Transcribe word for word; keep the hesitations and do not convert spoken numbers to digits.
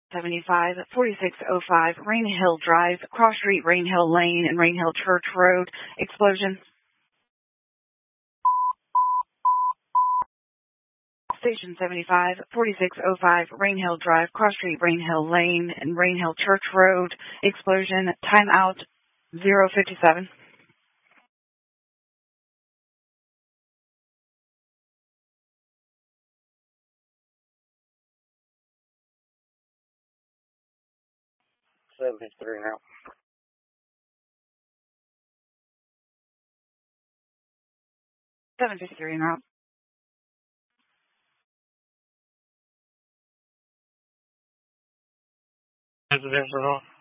seventy-five, forty-six oh five, Rain Hill Drive, Cross Street, Rain Hill Lane, and Rain Hill Church Road. Explosion. Station seventy-five, forty-six oh five, Rain Hill Drive, Cross Street, Rain Hill Lane, and Rain Hill Church Road. Explosion. Timeout zero fifty-seven. seventy-three now. seven fifty-three en route. Residential.